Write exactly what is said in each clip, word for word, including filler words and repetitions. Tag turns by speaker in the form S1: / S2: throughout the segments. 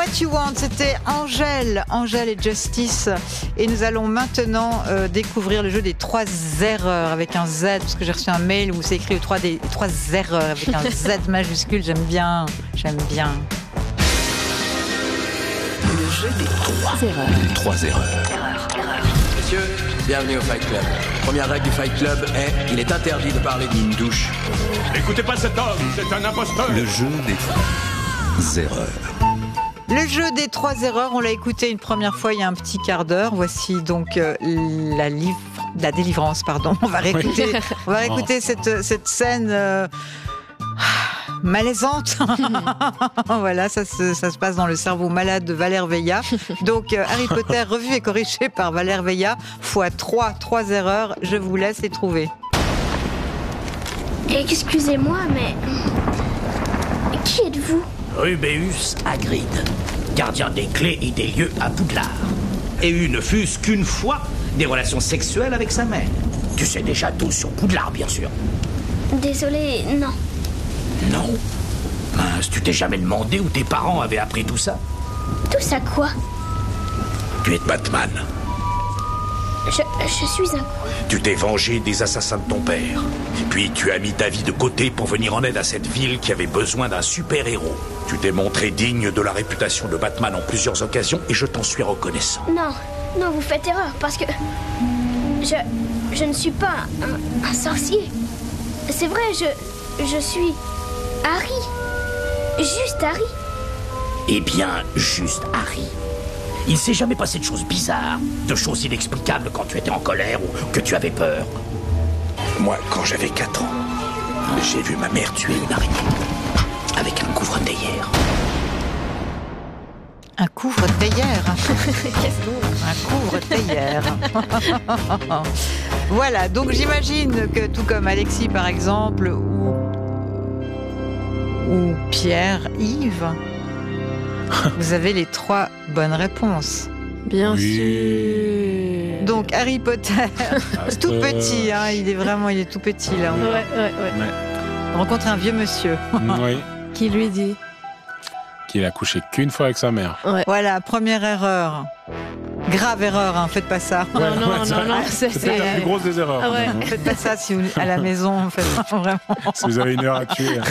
S1: What You Want, c'était Angèle, Angèle et Justice. Et nous allons maintenant euh, découvrir le jeu des trois erreurs avec un Z, parce que j'ai reçu un mail où c'est écrit le trois, des, trois erreurs avec un Z majuscule. J'aime bien, j'aime bien.
S2: Le jeu des trois erreurs.
S3: Trois erreurs.
S2: Erreur, erreur.
S4: Messieurs, bienvenue au Fight Club. Première règle du Fight Club est il est interdit de parler d'une douche.
S5: N'écoutez pas cet homme, c'est un imposteur.
S3: Le jeu des trois erreurs.
S1: Le jeu des trois erreurs, on l'a écouté une première fois il y a un petit quart d'heure. Voici donc euh, la, livre, la délivrance, pardon. On va réécouter, on va réécouter cette, cette scène euh, malaisante. Voilà, ça se, ça se passe dans le cerveau malade de Valère Veilla. Donc euh, Harry Potter revu et corrigé par Valère Veilla, fois trois, trois erreurs. Je vous laisse les trouver.
S6: Excusez-moi, mais... Qui êtes-vous ?
S7: Rubéus Hagrid, gardien des clés et des lieux à Poudlard. Et eu ne fût-ce qu'une fois des relations sexuelles avec sa mère. Tu sais déjà tout sur Poudlard, bien sûr.
S6: Désolée, non.
S7: Non. Mince, tu t'es jamais demandé où tes parents avaient appris tout ça?
S6: Tout ça quoi ?
S7: Tu es Batman.
S6: Je, je suis un...
S7: Tu t'es vengé des assassins de ton père. Puis tu as mis ta vie de côté pour venir en aide à cette ville qui avait besoin d'un super-héros. Tu t'es montré digne de la réputation de Batman en plusieurs occasions et je t'en suis reconnaissant.
S6: Non, non, vous faites erreur parce que... Je... Je ne suis pas un, un sorcier. C'est vrai, je... Je suis... Harry. Juste Harry.
S7: Eh bien, juste Harry. Il s'est jamais passé de choses bizarres, de choses inexplicables quand tu étais en colère ou que tu avais peur. Moi, quand j'avais quatre ans, j'ai vu ma mère tuer une araignée avec un couvre-théière.
S1: Un couvre-théière. Un couvre-théière. Voilà, donc j'imagine que tout comme Alexis par exemple, ou, ou Pierre, Yves, vous avez les trois bonnes réponses.
S8: Bien
S3: Oui.
S8: sûr.
S1: Donc Harry Potter, tout petit, hein, il est vraiment, il est tout petit là.
S8: Ouais, ouais, ouais.
S3: Ouais.
S1: On rencontre un vieux monsieur.
S3: Oui.
S8: Qui lui dit ?
S3: Qu'il a couché qu'une fois avec sa mère.
S8: Ouais.
S1: Voilà, première erreur. Grave erreur, hein, faites pas ça.
S3: Ouais,
S8: non, non,
S3: ouais, c'est
S8: non,
S3: vrai.
S8: non, c'est...
S3: C'est peut-être la plus grosse des erreurs.
S8: Ah ouais.
S1: Faites pas ça si vous à la maison, faites vraiment.
S3: Si vous avez une heure à tuer,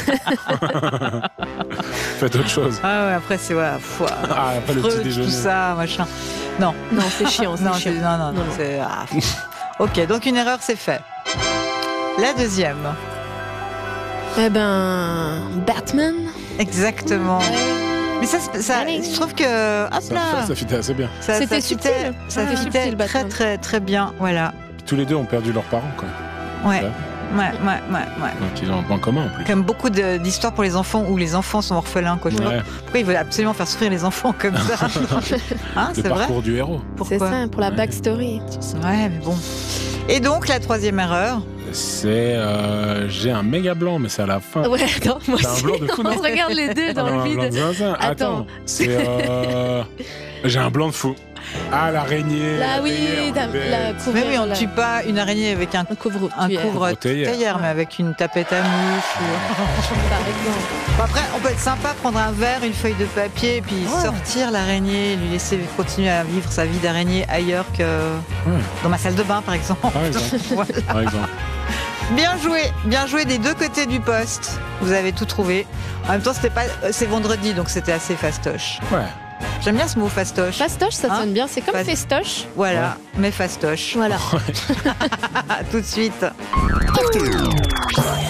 S3: faites autre chose.
S1: Ah ouais, après c'est voilà, foi,
S3: Ah, après le petit
S1: Freud,
S3: déjeuner.
S1: tout ça, machin. Non,
S8: Non, c'est chiant, c'est
S1: non,
S8: chiant.
S1: c'est- non, non, non,
S8: Non, non.
S1: c'est ah. Ok, donc une erreur c'est fait. La deuxième,
S8: Eh ben... Batman.
S1: exactement. Mais ça, c'est- ça
S8: Allez.
S1: je trouve que hop
S3: Ça,
S1: là,
S3: ça fitait assez bien.
S1: ça,
S8: C'était
S1: ça
S8: subtil.
S1: fitait- ça
S8: C'était
S1: fitait
S8: subtil,
S1: très
S8: Batman.
S1: très très bien, voilà.
S3: Tous les deux ont perdu leurs parents, quoi.
S1: Ouais,
S3: Ouais.
S1: ouais, ouais, ouais, ouais.
S3: Donc ils ont un point commun en plus.
S1: Comme beaucoup de- d'histoires pour les enfants où les enfants sont orphelins. Quoi. Je sais pas
S3: Ouais.
S1: pourquoi ils veulent absolument faire souffrir les enfants comme ça. Hein,
S3: Le
S1: c'est vrai.
S3: parcours du héros.
S8: C'est
S1: Pourquoi
S8: ça, pour la
S3: Ouais.
S8: backstory.
S1: Ouais, mais bon. Et donc la troisième erreur.
S3: C'est euh, j'ai un méga blanc, mais c'est à la fin.
S8: Ouais, attends, moi
S3: T'as un
S8: aussi.
S3: blanc de fou, non
S8: On se regarde les deux dans
S3: Ah,
S8: le
S3: un blanc de
S8: vide.
S3: zinzin. Attends,
S8: Attends.
S3: c'est euh, j'ai un blanc de fou. Ah, l'araignée.
S8: Là, oui,
S3: théière,
S8: la,
S3: bête.
S8: la couvre...
S1: Mais oui, on ne
S8: la-
S1: tue pas une araignée avec un,
S8: Un couvre
S1: un
S8: théière,
S1: couvre
S3: Couvre-théière.
S1: théière, mais avec une tapette à mouche. ou-
S8: par exemple.
S1: Bon, après, on peut être sympa, prendre un verre, une feuille de papier, et puis
S8: Ouais.
S1: sortir l'araignée, lui laisser continuer à vivre sa vie d'araignée ailleurs que
S3: Ouais.
S1: dans ma salle de bain, par exemple.
S3: Par exemple.
S1: Voilà.
S3: Par exemple.
S1: Bien joué, bien joué des deux côtés du poste. Vous avez tout trouvé. En même temps, c'était pas, c'est vendredi, donc c'était assez fastoche.
S3: Ouais.
S1: J'aime bien ce mot fastoche.
S8: Fastoche, ça
S1: Hein
S8: sonne bien. C'est comme
S1: Fast-
S8: festoche.
S1: Voilà, mais fastoche.
S8: Voilà.
S1: À tout de suite.